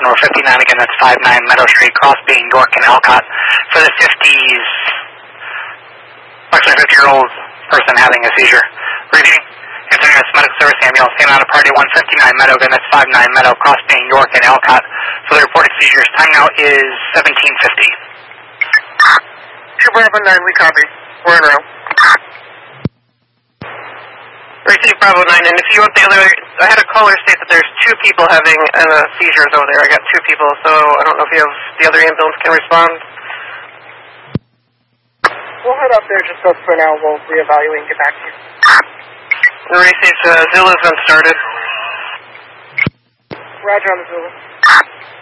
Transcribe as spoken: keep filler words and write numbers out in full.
over fifty-nine, again, that's five nine Meadow Street, Crosby, York, and Elcott. For the fifties, approximately fifty-year-old person having a seizure. Repeating, Internet Medical Service Ambulance, came out of Party one fifty-nine Meadow, again, that's five nine Meadow, Crosby, York, and Elcott. For the reported seizures, time now is seventeen fifty. two Bravo nine, we copy. We're in row. Receive Bravo nine, and if you want the other, I had a caller state that there's two people having uh, seizures over there. I got two people, so I don't know if you have the other ambulance can respond. We'll head up there just for now. We'll reevaluate and get back to you. Receive, uh, Zula's been started. Roger on the Zulu.